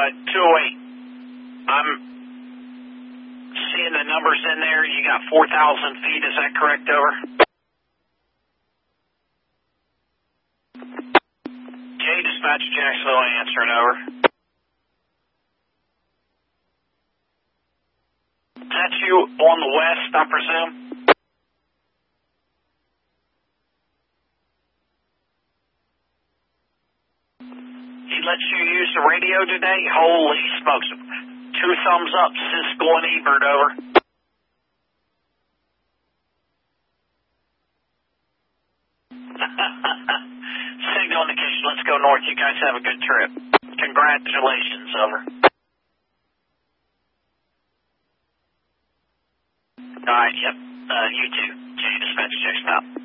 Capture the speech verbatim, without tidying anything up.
Uh, two oh eight. I'm seeing the numbers in there. You got four thousand feet. Is that correct, over? Okay, dispatch Jacksonville answering, over. That's you on the west, I presume? He lets you use the radio today? Holy smokes. Two thumbs up, Cisco and Ebert, over. Signal indication, let's go north. You guys have a good trip. Congratulations, over. All right, yep. Uh, you too. J dispatch checks out.